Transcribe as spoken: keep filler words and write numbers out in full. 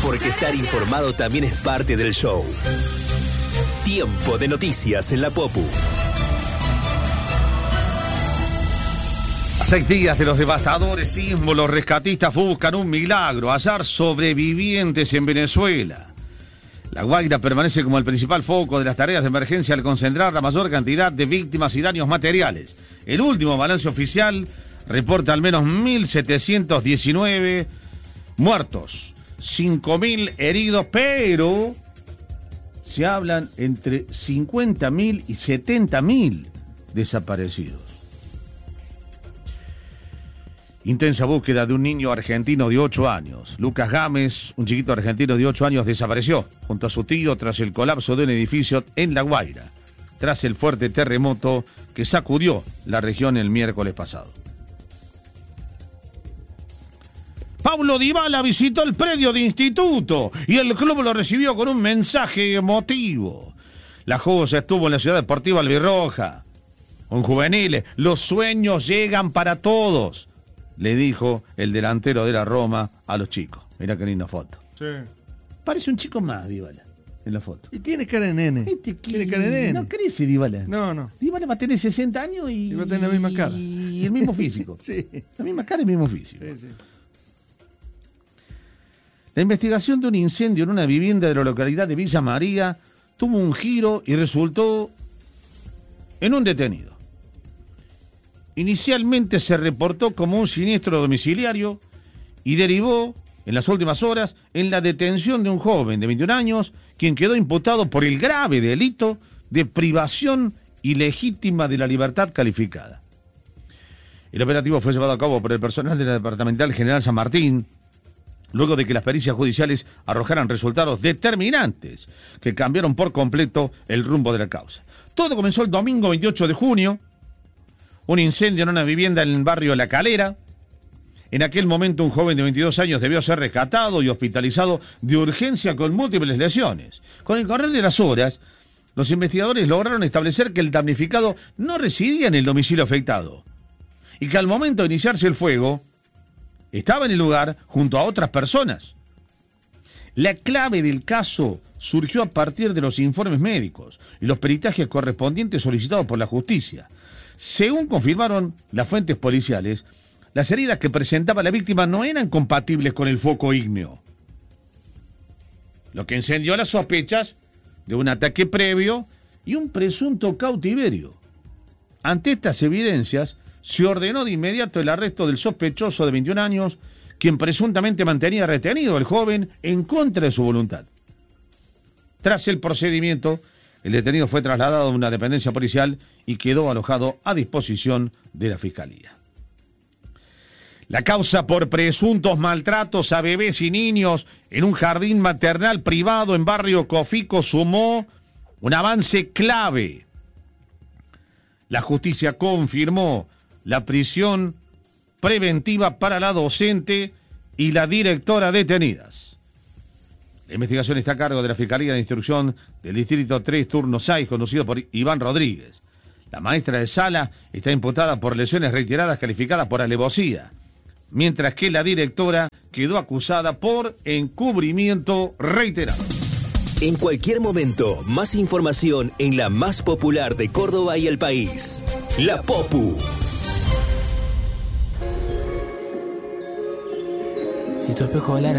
Porque estar informado también es parte del show. Tiempo de noticias en la Popu. A seis días de los devastadores sismos, los rescatistas buscan un milagro, hallar sobrevivientes en Venezuela. La Guaira permanece como el principal foco de las tareas de emergencia al concentrar la mayor cantidad de víctimas y daños materiales. El último balance oficial reporta al menos mil setecientos diecinueve muertos, cinco mil heridos, pero se hablan entre cincuenta mil y setenta mil desaparecidos. Intensa búsqueda de un niño argentino de ocho años. Lucas Gámez, un chiquito argentino de ocho años, desapareció junto a su tío tras el colapso de un edificio en La Guaira, tras el fuerte terremoto que sacudió la región el miércoles pasado. Paulo Dybala visitó el predio de Instituto y el club lo recibió con un mensaje emotivo. La Josa estuvo en la Ciudad Deportiva Albirroja. Con juveniles, los sueños llegan para todos, le dijo el delantero de la Roma a los chicos. Mirá qué linda foto. Sí. Parece un chico más, Dybala, en la foto. Y tiene cara de nene. Este tiene cara de nene. No crece Dybala. No, no. Dybala va a tener sesenta años y, y va a tener la misma cara. Y el mismo físico. Sí. La misma cara y el mismo físico. Sí, sí. La investigación de un incendio en una vivienda de la localidad de Villa María tuvo un giro y resultó en un detenido. Inicialmente se reportó como un siniestro domiciliario y derivó, en las últimas horas, en la detención de un joven de veintiún años, quien quedó imputado por el grave delito de privación ilegítima de la libertad calificada. El operativo fue llevado a cabo por el personal de la Departamental General San Martín, luego de que las pericias judiciales arrojaran resultados determinantes que cambiaron por completo el rumbo de la causa. Todo comenzó el domingo veintiocho de junio, un incendio en una vivienda en el barrio La Calera. En aquel momento un joven de veintidós años debió ser rescatado y hospitalizado de urgencia con múltiples lesiones. Con el correr de las horas, los investigadores lograron establecer que el damnificado no residía en el domicilio afectado y que al momento de iniciarse el fuego, estaba en el lugar junto a otras personas. La clave del caso surgió a partir de los informes médicos y los peritajes correspondientes solicitados por la justicia. Según confirmaron las fuentes policiales, las heridas que presentaba la víctima no eran compatibles con el foco ígneo, lo que encendió las sospechas de un ataque previo y un presunto cautiverio. Ante estas evidencias, se ordenó de inmediato el arresto del sospechoso de veintiún años, quien presuntamente mantenía retenido al joven en contra de su voluntad. Tras el procedimiento, el detenido fue trasladado a una dependencia policial y quedó alojado a disposición de la Fiscalía. La causa por presuntos maltratos a bebés y niños en un jardín maternal privado en barrio Cofico sumó un avance clave. La justicia confirmó la prisión preventiva para la docente y la directora detenidas. La investigación está a cargo de la Fiscalía de Instrucción del Distrito tres, Turno seis, conducido por Iván Rodríguez. La maestra de sala está imputada por lesiones reiteradas calificadas por alevosía, mientras que la directora quedó acusada por encubrimiento reiterado. En cualquier momento, más información en la más popular de Córdoba y el país. La Popu. Si tu espejo hablara